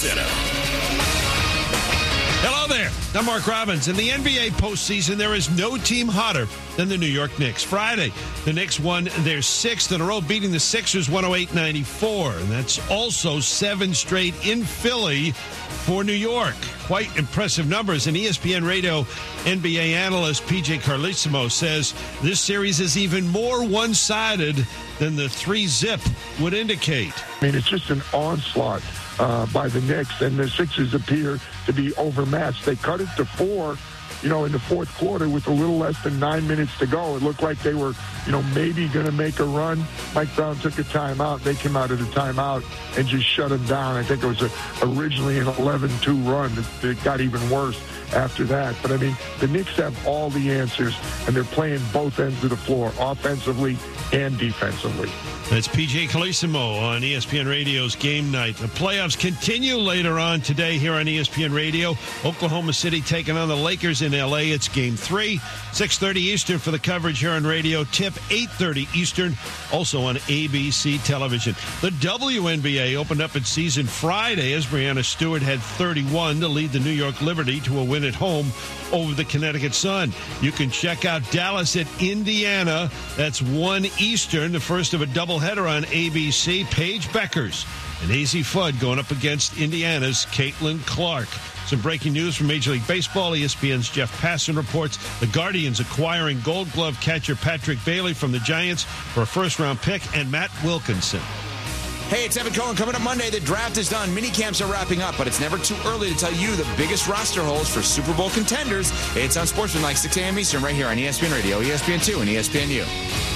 Center. Hello there. I'm Mark Robbins. In the NBA postseason, there is no team hotter than the New York Knicks. Friday, the Knicks won their sixth in a row, beating the Sixers 108-94. And that's also 7 straight in Philly for New York. Quite impressive numbers. And ESPN Radio NBA analyst PJ Carlesimo says this series is even more one-sided than the 3-zip would indicate. I mean, it's just an onslaught by the Knicks, and the Sixers appear to be overmatched. They cut it to 4, in the fourth quarter with a little less than 9 minutes to go. It looked like they were, maybe going to make a run. Mike Brown took a timeout. They came out of the timeout and just shut them down. I think it was originally an 11-2 run. It got even worse after that. But, I mean, the Knicks have all the answers, and they're playing both ends of the floor, offensively and defensively. That's PJ Carlesimo on ESPN Radio's Game Night. The playoffs continue later on today here on ESPN Radio. Oklahoma City taking on the Lakers in L.A. It's Game 3, 6:30 Eastern for the coverage here on radio. Tip 8:30 Eastern, also on ABC television. The WNBA opened up its season Friday as Breanna Stewart had 31 to lead the New York Liberty to a win at home over the Connecticut Sun. You can check out Dallas at Indiana. That's 1 Eastern, the first of a doubleheader on ABC. Paige Beckers and AZ Fudd going up against Indiana's Caitlin Clark. Some breaking news from Major League Baseball. ESPN's Jeff Passan reports the Guardians acquiring Gold Glove catcher Patrick Bailey from the Giants for a first-round pick, and Matt Wilkinson. Hey, it's Evan Cohen. Coming up Monday, the draft is done. Mini camps are wrapping up, but it's never too early to tell you the biggest roster holes for Super Bowl contenders. It's on Sportsman like 6 a.m. Eastern right here on ESPN Radio, ESPN2, and ESPNU.